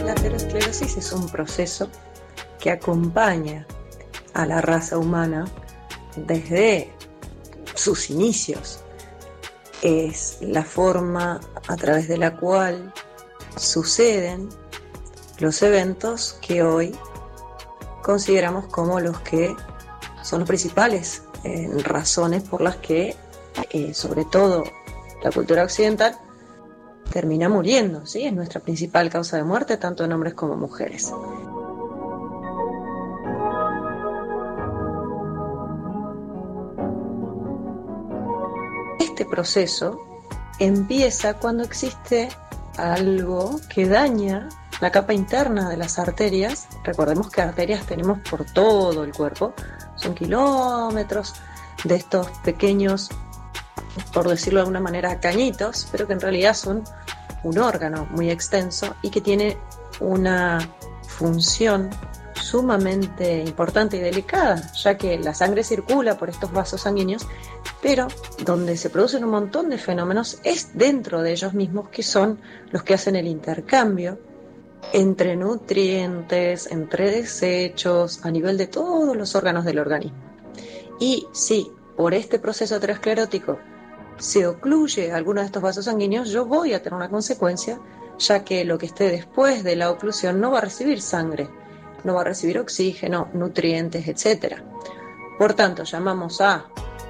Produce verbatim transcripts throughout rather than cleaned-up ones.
La aterosclerosis es un proceso que acompaña a la raza humana desde sus inicios. Es la forma a través de la cual suceden los eventos que hoy consideramos como los que son las principales eh, razones por las que, eh, sobre todo la cultura occidental, termina muriendo, ¿sí? Es nuestra principal causa de muerte, tanto en hombres como mujeres. Este proceso empieza cuando existe algo que daña la capa interna de las arterias. Recordemos que arterias tenemos por todo el cuerpo, son kilómetros de estos pequeños, por decirlo de alguna manera, cañitos, pero que en realidad son un órgano muy extenso y que tiene una función sumamente importante y delicada, ya que la sangre circula por estos vasos sanguíneos, pero donde se producen un montón de fenómenos es dentro de ellos mismos, que son los que hacen el intercambio entre nutrientes, entre desechos, a nivel de todos los órganos del organismo. Y si por este proceso aterosclerótico se ocluye alguno de estos vasos sanguíneos, yo voy a tener una consecuencia, ya que lo que esté después de la oclusión no va a recibir sangre, no va a recibir oxígeno, nutrientes, etcétera. Por tanto, llamamos a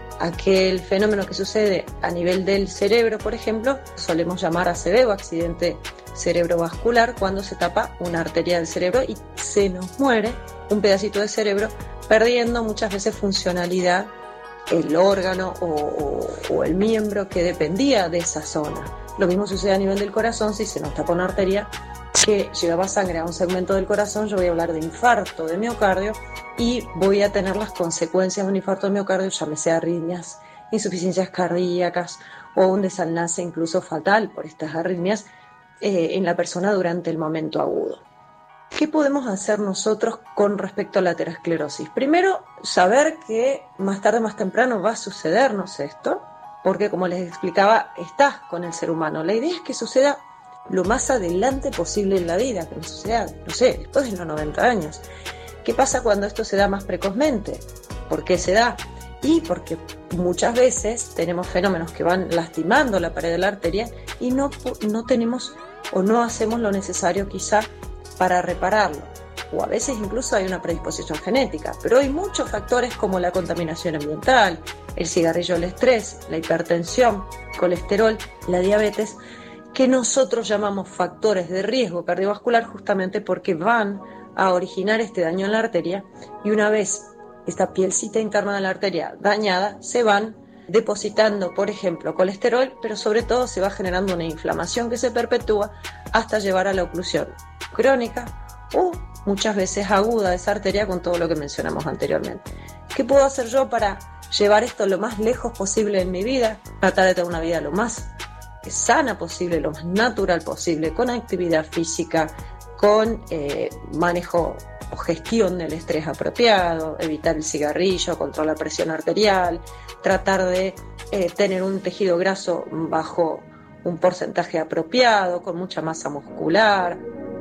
aquel fenómeno que sucede a nivel del cerebro, por ejemplo, solemos llamar A C V o accidente cerebrovascular, cuando se tapa una arteria del cerebro y se nos muere un pedacito de cerebro, perdiendo muchas veces funcionalidad el órgano o, o, o el miembro que dependía de esa zona. Lo mismo sucede a nivel del corazón. Si se nos tapa una arteria que llevaba sangre a un segmento del corazón, yo voy a hablar de infarto de miocardio y voy a tener las consecuencias de un infarto de miocardio, llámese arritmias, insuficiencias cardíacas o un desenlace incluso fatal por estas arritmias eh, en la persona durante el momento agudo. ¿Qué podemos hacer nosotros con respecto a la aterosclerosis? Primero, saber que más tarde o más temprano va a sucedernos esto, porque como les explicaba, está con el ser humano. La idea es que suceda lo más adelante posible en la vida, que no suceda, no sé, después de los noventa años. ¿Qué pasa cuando esto se da más precozmente? ¿Por qué se da? Y porque muchas veces tenemos fenómenos que van lastimando la pared de la arteria y no, no tenemos o no hacemos lo necesario quizá para repararlo, o a veces incluso hay una predisposición genética, pero hay muchos factores como la contaminación ambiental, el cigarrillo, el estrés, la hipertensión, colesterol, la diabetes, que nosotros llamamos factores de riesgo cardiovascular justamente porque van a originar este daño en la arteria, y una vez esta pielcita interna de la arteria dañada, se van depositando, por ejemplo, colesterol, pero sobre todo se va generando una inflamación que se perpetúa hasta llevar a la oclusión crónica o muchas veces aguda de esa arteria, con todo lo que mencionamos anteriormente. ¿Qué puedo hacer yo para llevar esto lo más lejos posible en mi vida? Tratar de tener una vida lo más sana posible, lo más natural posible, con actividad física, con eh, manejo o gestión del estrés apropiado, evitar el cigarrillo, controlar la presión arterial, tratar de eh, tener un tejido graso bajo un porcentaje apropiado, con mucha masa muscular.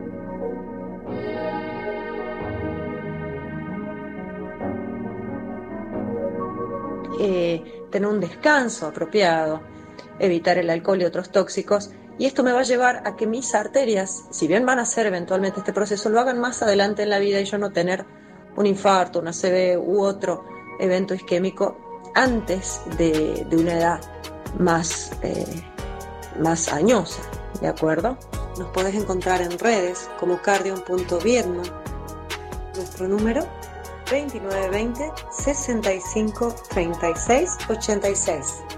Eh, tener un descanso apropiado, evitar el alcohol y otros tóxicos, y esto me va a llevar a que mis arterias, si bien van a hacer eventualmente este proceso, lo hagan más adelante en la vida y yo no tener un infarto, una A C V u otro evento isquémico antes de, de una edad más, eh, más añosa, ¿de acuerdo? Nos podés encontrar en redes como cardion punto viedma, nuestro número veintinueve veinte, sesenta y cinco, treinta y seis, ochenta y seis.